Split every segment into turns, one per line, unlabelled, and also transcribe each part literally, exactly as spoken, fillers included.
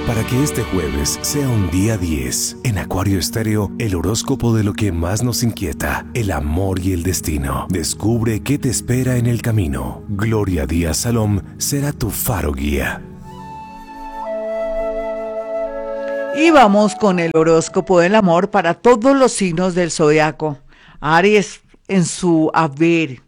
Para que este jueves sea un día diez, en Acuario Estéreo, el horóscopo de lo que más nos inquieta, el amor y el destino. Descubre qué te espera en el camino. Gloria Díaz Salom será tu faro guía.
Y vamos con el horóscopo del amor para todos los signos del zodiaco. Aries, en su haber,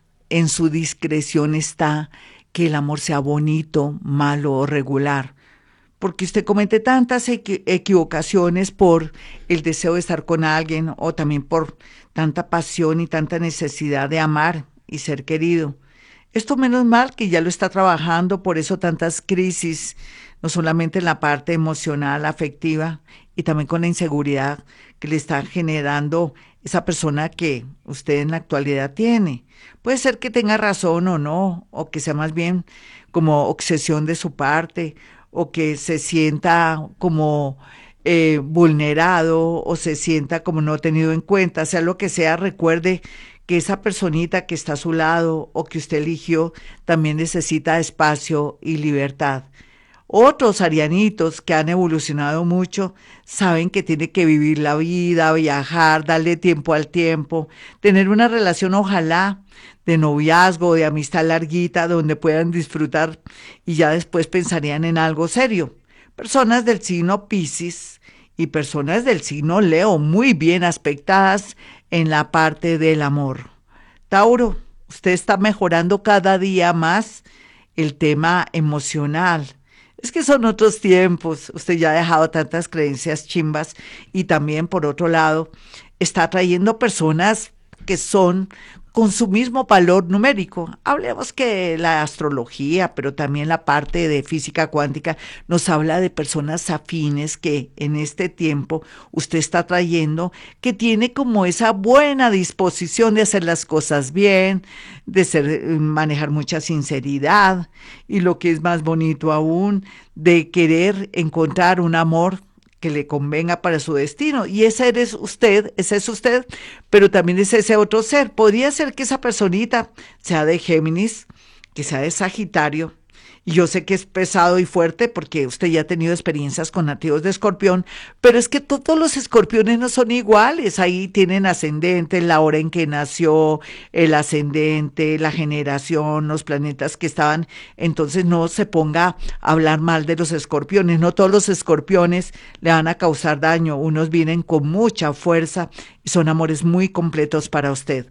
en su discreción está que el amor sea bonito, malo o regular. Porque usted comete tantas equi- equivocaciones por el deseo de estar con alguien o también por tanta pasión y tanta necesidad de amar y ser querido. Esto menos mal que ya lo está trabajando, por eso tantas crisis, no solamente en la parte emocional, afectiva, y también con la inseguridad que le está generando esa persona que usted en la actualidad tiene. Puede ser que tenga razón o no, o que sea más bien como obsesión de su parte, o que se sienta como eh, vulnerado o se sienta como no tenido en cuenta, sea lo que sea, recuerde que esa personita que está a su lado o que usted eligió también necesita espacio y libertad. Otros arianitos que han evolucionado mucho saben que tiene que vivir la vida, viajar, darle tiempo al tiempo, tener una relación ojalá de noviazgo, de amistad larguita, donde puedan disfrutar y ya después pensarían en algo serio. Personas del signo Piscis y personas del signo Leo muy bien aspectadas en la parte del amor. Tauro, usted está mejorando cada día más el tema emocional. Es que son otros tiempos, usted ya ha dejado tantas creencias chimbas y también por otro lado está atrayendo personas que son con su mismo valor numérico. Hablemos que la astrología, pero también la parte de física cuántica nos habla de personas afines que en este tiempo usted está trayendo, que tiene como esa buena disposición de hacer las cosas bien, de ser, manejar mucha sinceridad y lo que es más bonito aún, de querer encontrar un amor que le convenga para su destino. Y ese eres usted, ese es usted, pero también es ese otro ser. Podría ser que esa personita sea de Géminis, que sea de Sagitario, y yo sé que es pesado y fuerte porque usted ya ha tenido experiencias con nativos de Escorpión, pero es que todos los escorpiones no son iguales. Ahí tienen ascendente, la hora en que nació, el ascendente, la generación, los planetas que estaban. Entonces no se ponga a hablar mal de los escorpiones. No todos los escorpiones le van a causar daño. Unos vienen con mucha fuerza y son amores muy completos para usted.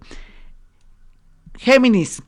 Géminis.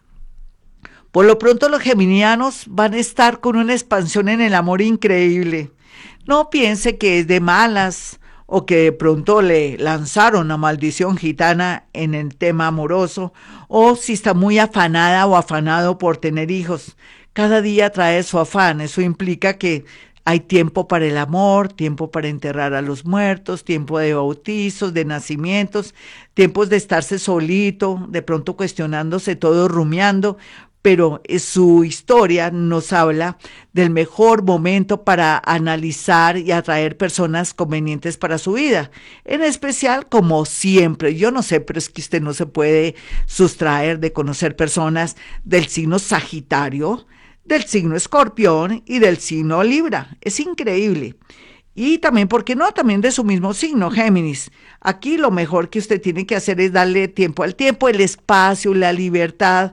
Por lo pronto los geminianos van a estar con una expansión en el amor increíble. No piense que es de malas o que de pronto le lanzaron una maldición gitana en el tema amoroso o si está muy afanada o afanado por tener hijos. Cada día trae su afán, eso implica que hay tiempo para el amor, tiempo para enterrar a los muertos, tiempo de bautizos, de nacimientos, tiempos de estarse solito, de pronto cuestionándose todo, rumiando, pero su historia nos habla del mejor momento para analizar y atraer personas convenientes para su vida. En especial, como siempre, yo no sé, pero es que usted no se puede sustraer de conocer personas del signo Sagitario, del signo Escorpión y del signo Libra. Es increíble. Y también, ¿por qué no? También de su mismo signo, Géminis. Aquí lo mejor que usted tiene que hacer es darle tiempo al tiempo, el espacio, la libertad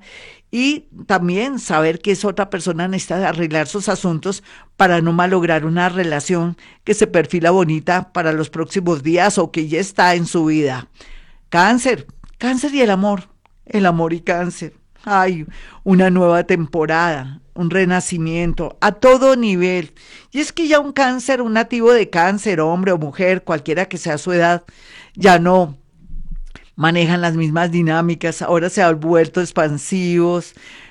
y también saber que esa otra persona necesita arreglar sus asuntos para no malograr una relación que se perfila bonita para los próximos días o que ya está en su vida. Cáncer, cáncer y el amor, el amor y cáncer. Ay, una nueva temporada, un renacimiento a todo nivel. Y es que ya un cáncer, un nativo de cáncer, hombre o mujer, cualquiera que sea su edad, ya no manejan las mismas dinámicas, ahora se han vuelto expansivos,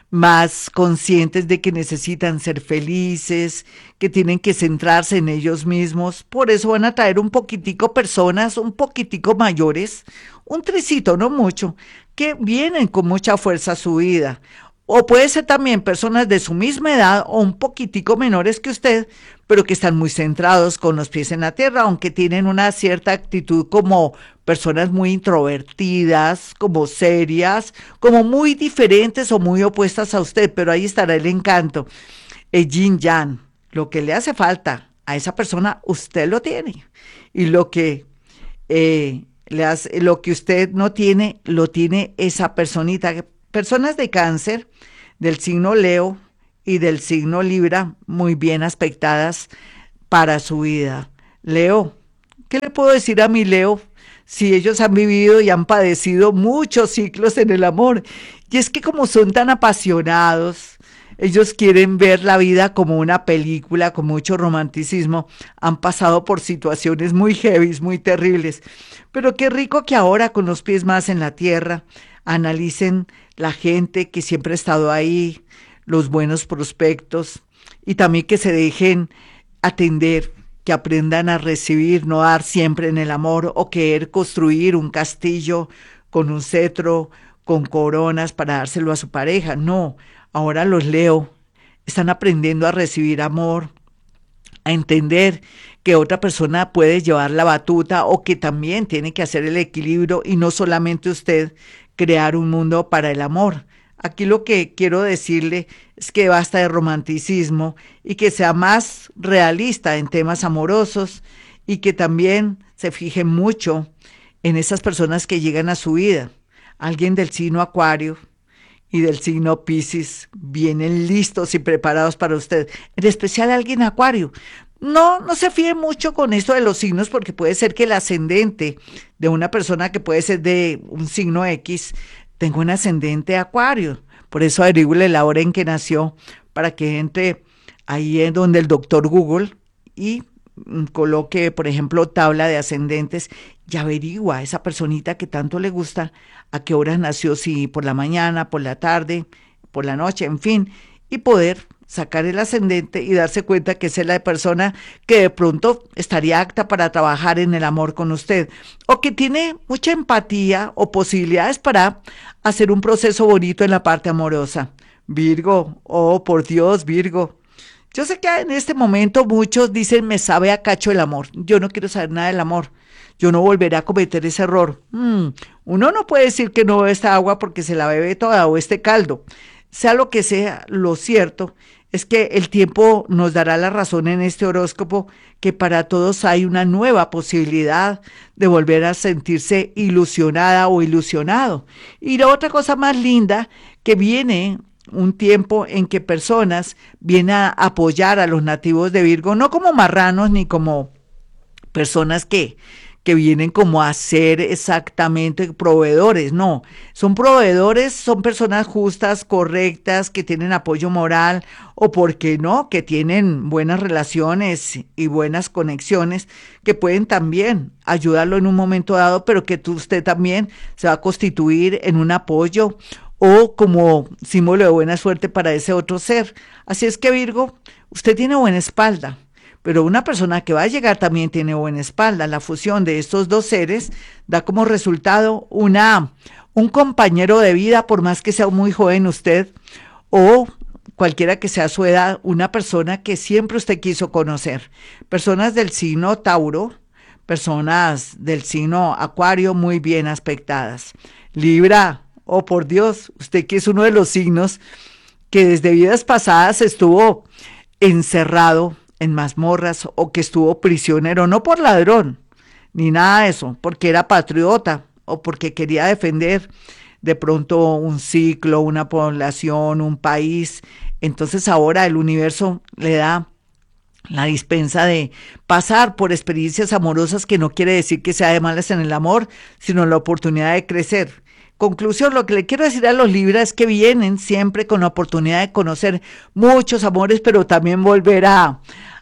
más conscientes de que necesitan ser felices, que tienen que centrarse en ellos mismos, por eso van a traer un poquitico personas, un poquitico mayores, un tricito, no mucho, que vienen con mucha fuerza a su vida. O puede ser también personas de su misma edad o un poquitico menores que usted, pero que están muy centrados con los pies en la tierra, aunque tienen una cierta actitud como personas muy introvertidas, como serias, como muy diferentes o muy opuestas a usted, pero ahí estará el encanto, el yin yang, lo que le hace falta a esa persona usted lo tiene. Y lo que, eh, le hace, lo que usted no tiene, lo tiene esa personita. Personas de cáncer, del signo Leo y del signo Libra, muy bien aspectadas para su vida. Leo, ¿qué le puedo decir a mi Leo? Si ellos han vivido y han padecido muchos ciclos en el amor. Y es que como son tan apasionados, ellos quieren ver la vida como una película con mucho romanticismo. Han pasado por situaciones muy heavy, muy terribles. Pero qué rico que ahora, con los pies más en la tierra, analicen la gente que siempre ha estado ahí, los buenos prospectos, y también que se dejen atender, que aprendan a recibir, no dar siempre en el amor o querer construir un castillo con un cetro, con coronas para dárselo a su pareja. No, ahora los Leo están aprendiendo a recibir amor, a entender que otra persona puede llevar la batuta o que también tiene que hacer el equilibrio y no solamente usted crear un mundo para el amor. Aquí lo que quiero decirle es que basta de romanticismo y que sea más realista en temas amorosos y que también se fije mucho en esas personas que llegan a su vida. Alguien del signo Acuario y del signo Piscis vienen listos y preparados para usted, en especial alguien Acuario. No, no se fíe mucho con esto de los signos porque puede ser que el ascendente de una persona que puede ser de un signo X tenga un ascendente Acuario. Por eso averígüele la hora en que nació para que entre ahí en donde el doctor Google y mm, coloque, por ejemplo, tabla de ascendentes y averigua a esa personita que tanto le gusta a qué horas nació, si por la mañana, por la tarde, por la noche, en fin, y poder sacar el ascendente y darse cuenta que esa es la persona que de pronto estaría apta para trabajar en el amor con usted, o que tiene mucha empatía o posibilidades para hacer un proceso bonito en la parte amorosa. Virgo, oh por Dios, Virgo. Yo sé que en este momento muchos dicen me sabe a cacho el amor. Yo no quiero saber nada del amor. Yo no volveré a cometer ese error. Mm, uno no puede decir que no bebe esta agua porque se la bebe toda o este caldo. Sea lo que sea, lo cierto es que el tiempo nos dará la razón en este horóscopo que para todos hay una nueva posibilidad de volver a sentirse ilusionada o ilusionado. Y la otra cosa más linda, que viene un tiempo en que personas vienen a apoyar a los nativos de Virgo, no como marranos ni como personas que que vienen como a ser exactamente proveedores, no, son proveedores, son personas justas, correctas, que tienen apoyo moral o, ¿por qué no?, que tienen buenas relaciones y buenas conexiones, que pueden también ayudarlo en un momento dado, pero que tú, usted también se va a constituir en un apoyo o como símbolo de buena suerte para ese otro ser. Así es que Virgo, usted tiene buena espalda. Pero una persona que va a llegar también tiene buena espalda. La fusión de estos dos seres da como resultado una, un compañero de vida, por más que sea muy joven usted, o cualquiera que sea su edad, una persona que siempre usted quiso conocer. Personas del signo Tauro, personas del signo Acuario muy bien aspectadas. Libra, oh por Dios, usted que es uno de los signos que desde vidas pasadas estuvo encerrado en mazmorras o que estuvo prisionero, no por ladrón, ni nada de eso, porque era patriota o porque quería defender de pronto un ciclo, una población, un país. Entonces ahora el universo le da la dispensa de pasar por experiencias amorosas, que no quiere decir que sea de malas en el amor, sino la oportunidad de crecer. Conclusión, lo que le quiero decir a los Libra es que vienen siempre con la oportunidad de conocer muchos amores, pero también volver a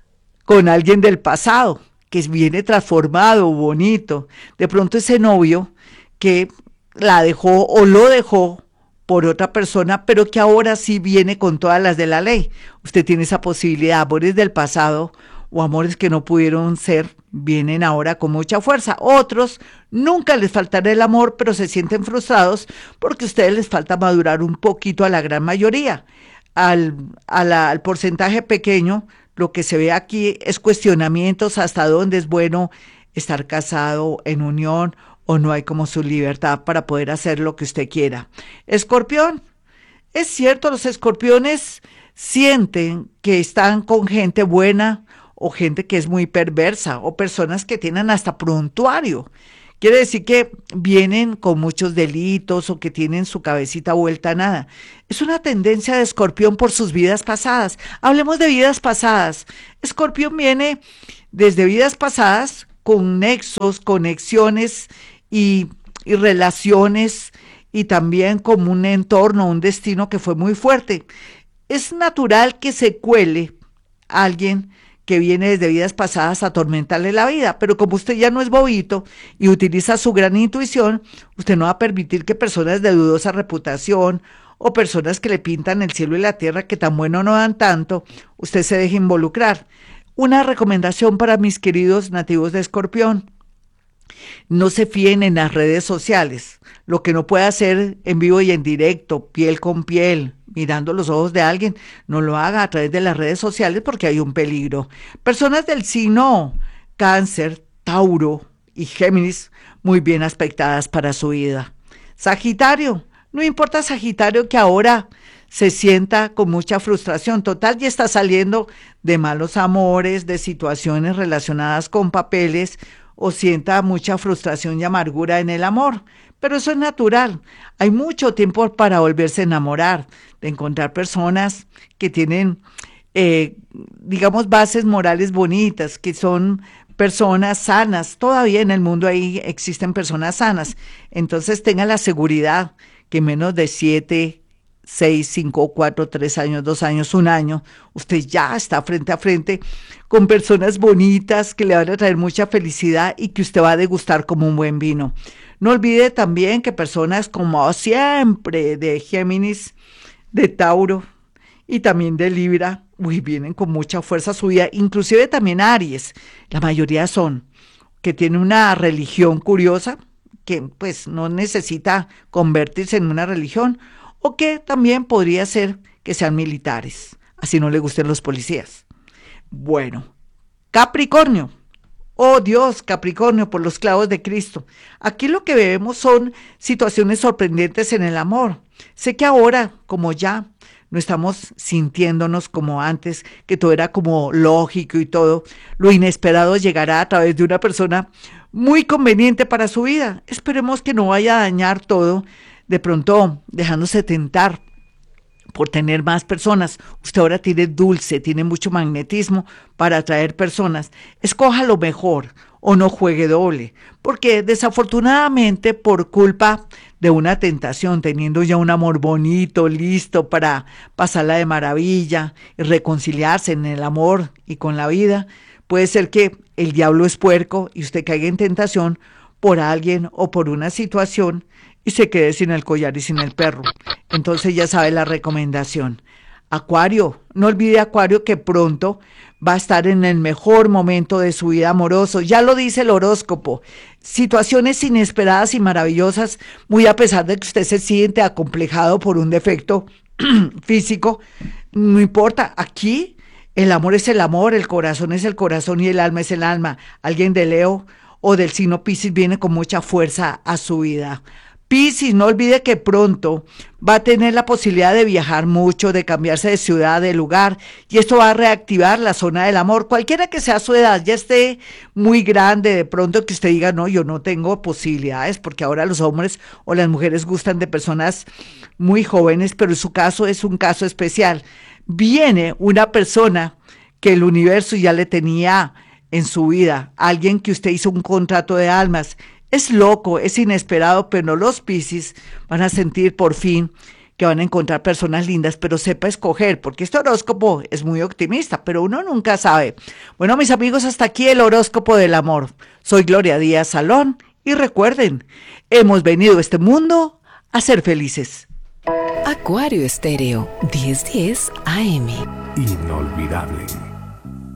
con alguien del pasado, que viene transformado, bonito. De pronto ese novio que la dejó o lo dejó por otra persona, pero que ahora sí viene con todas las de la ley. Usted tiene esa posibilidad, amores del pasado o amores que no pudieron ser, vienen ahora con mucha fuerza. Otros nunca les faltará el amor, pero se sienten frustrados porque a ustedes les falta madurar un poquito a la gran mayoría. Al, a la, al porcentaje pequeño, lo que se ve aquí es cuestionamientos hasta dónde es bueno estar casado en unión o no hay como su libertad para poder hacer lo que usted quiera. Escorpión, es cierto, los escorpiones sienten que están con gente buena o gente que es muy perversa, o personas que tienen hasta prontuario. Quiere decir que vienen con muchos delitos o que tienen su cabecita vuelta a nada. Es una tendencia de Escorpión por sus vidas pasadas. Hablemos de vidas pasadas. Escorpión viene desde vidas pasadas con nexos, conexiones y, y relaciones y también como un entorno, un destino que fue muy fuerte. Es natural que se cuele alguien que viene desde vidas pasadas a atormentarle la vida, pero como usted ya no es bobito y utiliza su gran intuición, usted no va a permitir que personas de dudosa reputación o personas que le pintan el cielo y la tierra que tan bueno no dan tanto, usted se deje involucrar. Una recomendación para mis queridos nativos de Escorpión: no se fíen en las redes sociales. Lo que no puede hacer en vivo y en directo, piel con piel, mirando los ojos de alguien, no lo haga a través de las redes sociales porque hay un peligro. Personas del signo Cáncer, Tauro y Géminis, muy bien aspectadas para su vida. Sagitario, no importa Sagitario que ahora se sienta con mucha frustración, total ya está saliendo de malos amores, de situaciones relacionadas con papeles, o sienta mucha frustración y amargura en el amor. Pero eso es natural. Hay mucho tiempo para volverse a enamorar, de encontrar personas que tienen, eh, digamos, bases morales bonitas, que son personas sanas. Todavía en el mundo ahí existen personas sanas. Entonces tengan la seguridad que menos de siete, seis, cinco, cuatro, tres años, dos años, un año, usted ya está frente a frente con personas bonitas que le van a traer mucha felicidad y que usted va a degustar como un buen vino. No olvide también que personas como siempre de Géminis, de Tauro y también de Libra, uy, vienen con mucha fuerza a su vida, inclusive también Aries. La mayoría son que tienen una religión curiosa, que pues no necesita convertirse en una religión, o que también podría ser que sean militares, así no le gusten los policías. Bueno, Capricornio. Oh Dios, Capricornio, por los clavos de Cristo. Aquí lo que vemos son situaciones sorprendentes en el amor. Sé que ahora, como ya no estamos sintiéndonos como antes, que todo era como lógico y todo, lo inesperado llegará a través de una persona muy conveniente para su vida. Esperemos que no vaya a dañar todo, de pronto dejándose tentar por tener más personas. Usted ahora tiene dulce, tiene mucho magnetismo para atraer personas. Escoja lo mejor o no juegue doble, porque desafortunadamente por culpa de una tentación, teniendo ya un amor bonito, listo para pasarla de maravilla y reconciliarse en el amor y con la vida, puede ser que el diablo es puerco y usted caiga en tentación por alguien o por una situación y se quede sin el collar y sin el perro. Entonces ya sabe la recomendación. Acuario, no olvide Acuario que pronto va a estar en el mejor momento de su vida amoroso. Ya lo dice el horóscopo. Situaciones inesperadas y maravillosas, muy a pesar de que usted se siente acomplejado por un defecto físico. No importa, aquí el amor es el amor, el corazón es el corazón y el alma es el alma. Alguien de Leo o del signo Piscis viene con mucha fuerza a su vida. Piscis, no olvide que pronto va a tener la posibilidad de viajar mucho, de cambiarse de ciudad, de lugar, y esto va a reactivar la zona del amor. Cualquiera que sea su edad, ya esté muy grande, de pronto que usted diga, no, yo no tengo posibilidades, porque ahora los hombres o las mujeres gustan de personas muy jóvenes, pero en su caso es un caso especial. Viene una persona que el universo ya le tenía en su vida, alguien que usted hizo un contrato de almas. Es loco, es inesperado, pero los Piscis van a sentir por fin que van a encontrar personas lindas, pero sepa escoger, porque este horóscopo es muy optimista, pero uno nunca sabe. Bueno, mis amigos, hasta aquí el horóscopo del amor. Soy Gloria Díaz Salón y recuerden, hemos venido a este mundo a ser felices.
Acuario Estéreo, diez diez A M.
Inolvidable.